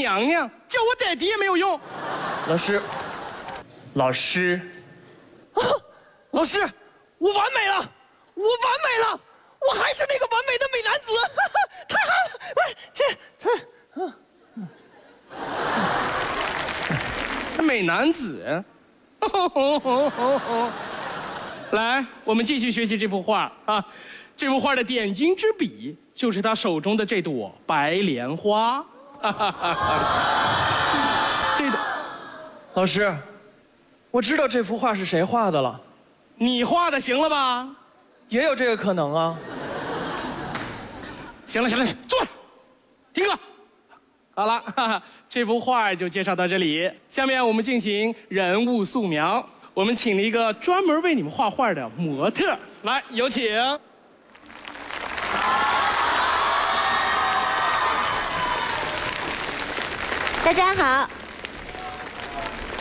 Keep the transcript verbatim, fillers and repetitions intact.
娘娘，叫我爹地也没有用。 老师，老师，啊，老师，我完美了，我完美了，我还是那个完美的美男子，哈哈，太好了！哎，这这，美男子。来，我们继续学习这幅画啊。这幅画的点睛之笔就是他手中的这朵白莲花。这朵， 老师，我知道这幅画是谁画的了。 你画的行了吧？ 也有这个可能啊。 行了行了，坐，听课。好了，哈哈，这幅画就介绍到这里。下面我们进行人物素描。我们请了一个专门为你们画画的模特，来，有请。 大家好，